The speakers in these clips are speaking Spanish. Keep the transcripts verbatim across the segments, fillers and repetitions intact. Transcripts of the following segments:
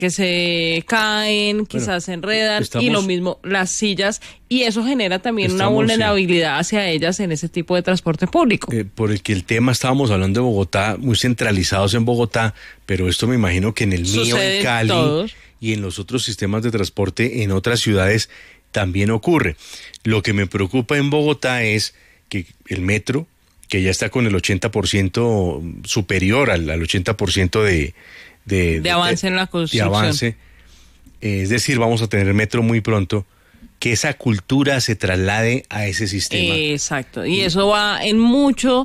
que se caen, quizás bueno, se enredan, estamos, y lo mismo las sillas, y eso genera también estamos, una vulnerabilidad sí. hacia ellas en ese tipo de transporte público. Eh, por el que el tema estábamos hablando de Bogotá, muy centralizados en Bogotá, pero esto me imagino que en el mío, en Cali, todos. Y en los otros sistemas de transporte en otras ciudades también ocurre. Lo que me preocupa en Bogotá es que el metro, que ya está con el ochenta por ciento superior al, al ochenta por ciento de... De, de avance de, en la construcción. De avance. Eh, es decir, vamos a tener metro muy pronto, que esa cultura se traslade a ese sistema. Eh, exacto, y eso va en mucho,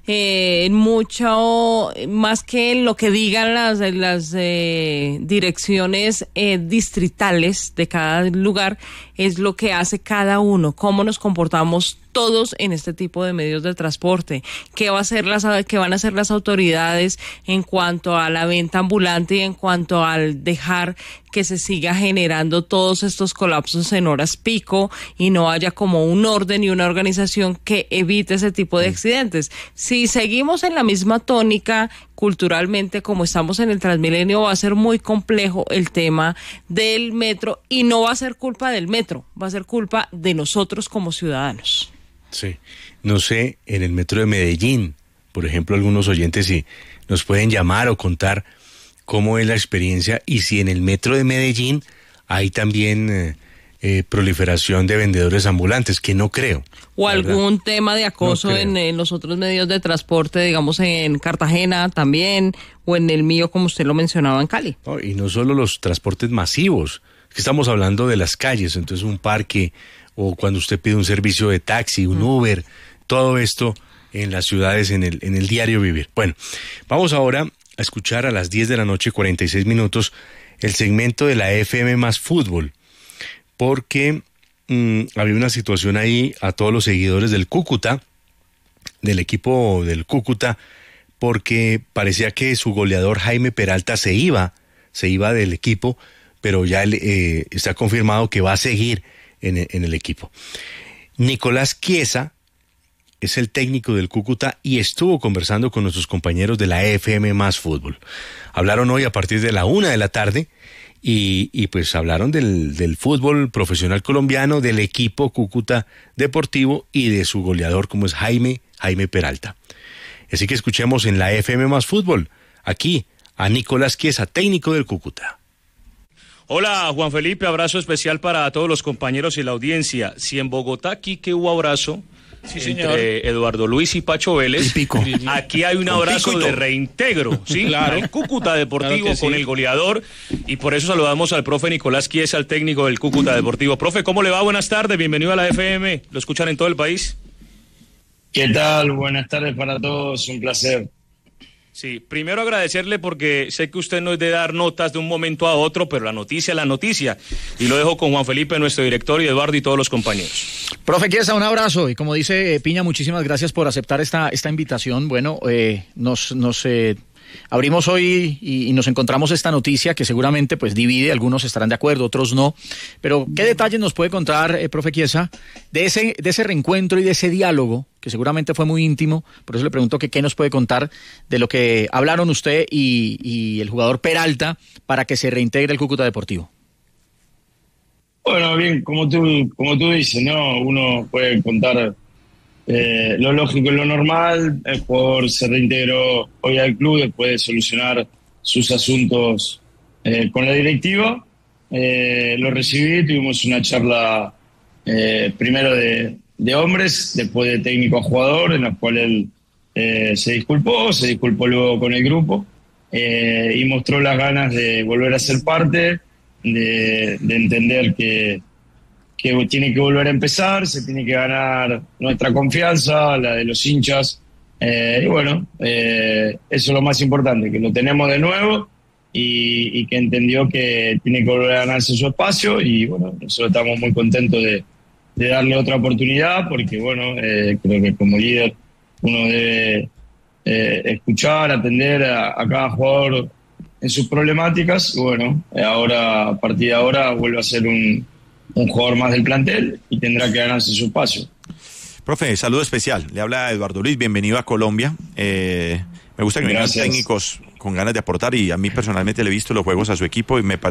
eh, en mucho, más que lo que digan las, las eh, direcciones eh, distritales de cada lugar, es lo que hace cada uno, cómo nos comportamos todos en este tipo de medios de transporte, qué va a hacer las, qué van a hacer las autoridades en cuanto a la venta ambulante y en cuanto al dejar que se siga generando todos estos colapsos en horas pico y no haya como un orden y una organización que evite ese tipo de accidentes. Si seguimos en la misma tónica culturalmente como estamos en el Transmilenio, va a ser muy complejo el tema del metro, y no va a ser culpa del metro, va a ser culpa de nosotros como ciudadanos. Sí, no sé, en el metro de Medellín, por ejemplo, algunos oyentes si nos pueden llamar o contar cómo es la experiencia, y si en el metro de Medellín hay también eh, eh, proliferación de vendedores ambulantes, que no creo. O algún verdad. tema de acoso no en, en los otros medios de transporte, digamos en Cartagena también, o en el mío, como usted lo mencionaba, en Cali. No, y no solo los transportes masivos, que estamos hablando de las calles, entonces un parque, o cuando usted pide un servicio de taxi, un Uber, todo esto en las ciudades, en el, en el diario vivir. Bueno, vamos ahora a escuchar a las diez de la noche, cuarenta y seis minutos, el segmento de la F M más fútbol, porque mmm, había una situación ahí a todos los seguidores del Cúcuta, del equipo del Cúcuta, porque parecía que su goleador Jaime Peralta se iba, se iba del equipo, pero ya eh, está confirmado que va a seguir en, en el equipo. Nicolás Chiesa es el técnico del Cúcuta y estuvo conversando con nuestros compañeros de la F M más fútbol. Hablaron hoy a partir de la una de la tarde y, y pues hablaron del, del fútbol profesional colombiano, del equipo Cúcuta Deportivo y de su goleador como es Jaime, Jaime Peralta. Así que escuchemos en la F M más fútbol, aquí a Nicolás Chiesa, técnico del Cúcuta. Hola Juan Felipe, abrazo especial para todos los compañeros y la audiencia. Si en Bogotá, Quique, hubo abrazo, sí, entre señor. Eduardo Luis y Pacho Vélez, y pico. Aquí hay un abrazo de reintegro, ¿sí? Claro. Al Cúcuta Deportivo, claro, con sí. el goleador, y por eso saludamos al profe Nicolás Chiesa, al técnico del Cúcuta Deportivo. Profe, ¿cómo le va? Buenas tardes, bienvenido a la F M, ¿lo escuchan en todo el país? ¿Qué tal? Buenas tardes para todos, un placer. Sí, primero agradecerle porque sé que usted no es de dar notas de un momento a otro, pero la noticia es la noticia. Y lo dejo con Juan Felipe, nuestro director, y Eduardo y todos los compañeros. Profe Chiesa, un abrazo. Y como dice eh, Piña, muchísimas gracias por aceptar esta, esta invitación. Bueno, eh, nos... nos eh... abrimos hoy y, y nos encontramos esta noticia que seguramente pues divide, algunos estarán de acuerdo, otros no, pero ¿qué detalles nos puede contar, eh, profe Chiesa, de ese, de ese reencuentro y de ese diálogo, que seguramente fue muy íntimo? Por eso le pregunto que qué nos puede contar de lo que hablaron usted y, y el jugador Peralta para que se reintegre el Cúcuta Deportivo. Bueno, bien, como tú, como tú dices, ¿no? Uno puede contar Eh, lo lógico y lo normal. El jugador se reintegró hoy al club después de solucionar sus asuntos eh, con la directiva. Eh, lo recibí, tuvimos una charla eh, primero de, de hombres, después de técnico a jugador, en la cual él eh, se disculpó, se disculpó luego con el grupo eh, y mostró las ganas de volver a ser parte, de, de entender que que tiene que volver a empezar, se tiene que ganar nuestra confianza, la de los hinchas, eh, y bueno, eh, eso es lo más importante, que lo tenemos de nuevo y, y que entendió que tiene que volver a ganarse su espacio, y bueno, nosotros estamos muy contentos de, de darle otra oportunidad, porque bueno, eh, creo que como líder uno debe eh, escuchar, atender a, a cada jugador en sus problemáticas, y bueno, ahora, a partir de ahora vuelve a ser un un jugador más del plantel y tendrá que ganarse su espacio. Profe, saludo especial. Le habla Eduardo Luis, bienvenido a Colombia. Eh, me gusta que vengan técnicos con ganas de aportar, y a mí personalmente le he visto los juegos a su equipo y me parece